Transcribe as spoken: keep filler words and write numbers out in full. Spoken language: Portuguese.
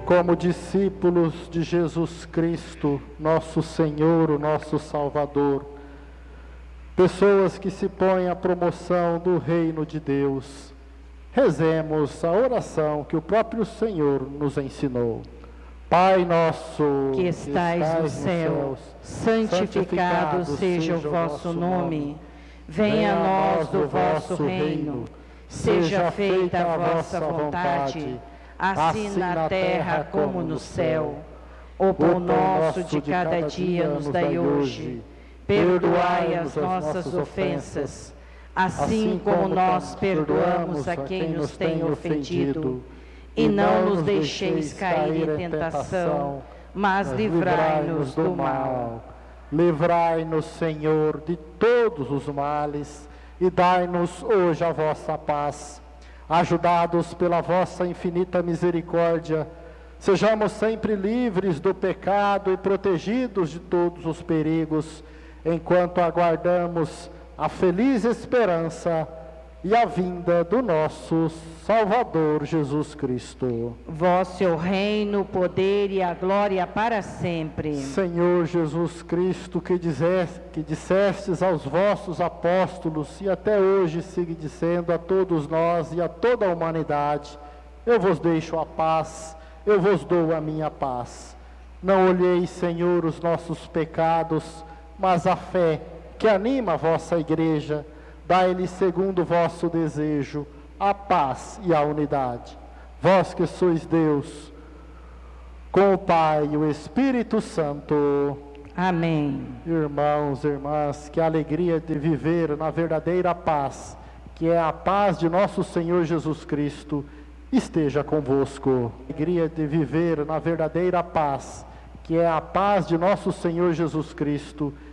como discípulos de Jesus Cristo, nosso Senhor, o nosso Salvador, pessoas que se põem à promoção do reino de Deus, rezemos a oração que o próprio Senhor nos ensinou. Pai nosso, que estais no céu, santificado seja o vosso nome. Venha a nós do vosso reino. Seja feita a vossa vontade, assim na terra como no céu. O pão nosso de cada dia nos dai hoje. Perdoai as nossas ofensas, assim como nós perdoamos a quem nos tem ofendido. E não nos deixeis cair em tentação, mas livrai-nos do mal. Livrai-nos, Senhor, de todos os males, e dai-nos hoje a vossa paz. Ajudados pela vossa infinita misericórdia, sejamos sempre livres do pecado e protegidos de todos os perigos, enquanto aguardamos a feliz esperança e a vinda do nosso Salvador Jesus Cristo. Vosso é o reino, o poder e a glória para sempre. Senhor Jesus Cristo, que, dizes, que dissestes aos vossos apóstolos e até hoje sigue dizendo a todos nós e a toda a humanidade: eu vos deixo a paz, eu vos dou a minha paz. Não olheis, Senhor, os nossos pecados, mas a fé que anima a vossa igreja. Dai-lhe segundo o vosso desejo a paz e a unidade. Vós que sois Deus, com o Pai e o Espírito Santo. Amém. Irmãos e irmãs, que alegria de viver na verdadeira paz, que é a paz de nosso Senhor Jesus Cristo, esteja convosco. Alegria de viver na verdadeira paz, que é a paz de nosso Senhor Jesus Cristo,